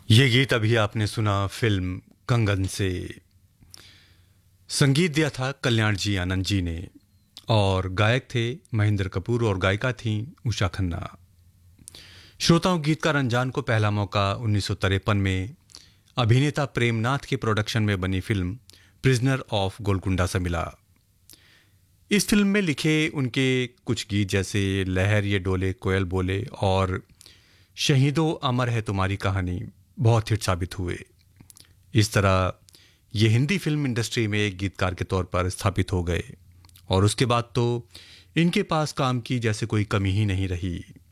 ये गीत अभी आपने सुना फिल्म कंगन से। संगीत दिया था कल्याण जी आनंद जी ने और गायक थे महेंद्र कपूर और गायिका थीं उषा खन्ना। श्रोताओं, गीतकार अनजान को पहला मौका 1953 में अभिनेता प्रेमनाथ के प्रोडक्शन में बनी फिल्म प्रिजनर ऑफ गोलकुंडा से मिला। इस फिल्म में लिखे उनके कुछ गीत जैसे लहर ये डोले कोयल बोले और शहीदों अमर है तुम्हारी कहानी बहुत हिट साबित हुए। इस तरह ये हिंदी फिल्म इंडस्ट्री में एक गीतकार के तौर पर स्थापित हो गए और उसके बाद तो इनके पास काम की जैसे कोई कमी ही नहीं रही।